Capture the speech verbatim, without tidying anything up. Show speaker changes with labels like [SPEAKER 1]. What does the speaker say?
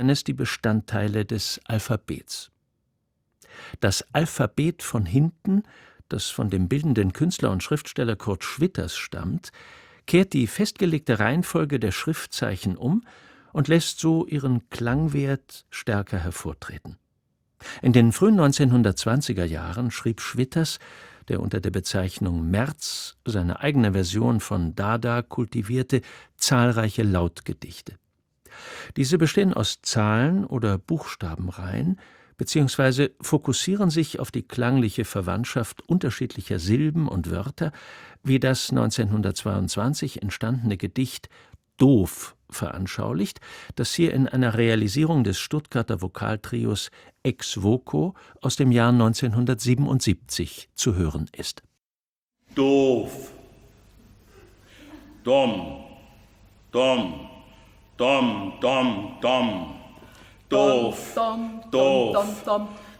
[SPEAKER 1] es die Bestandteile des Alphabets. Das Alphabet von hinten, das von dem bildenden Künstler und Schriftsteller Kurt Schwitters stammt, kehrt die festgelegte Reihenfolge der Schriftzeichen um und lässt so ihren Klangwert stärker hervortreten. In den frühen neunzehnhundertzwanziger Jahren schrieb Schwitters, der unter der Bezeichnung März seine eigene Version von Dada kultivierte, zahlreiche Lautgedichte. Diese bestehen aus Zahlen- oder Buchstabenreihen beziehungsweise fokussieren sich auf die klangliche Verwandtschaft unterschiedlicher Silben und Wörter, wie das neunzehnhundertzweiundzwanzig entstandene Gedicht »Doof« veranschaulicht, das hier in einer Realisierung des Stuttgarter Vokaltrios Ex Voco aus dem Jahr neunzehnhundertsiebenundsiebzig zu hören ist.
[SPEAKER 2] Doof, dumm, dumm, dumm, dumm, dumm, doof, doof,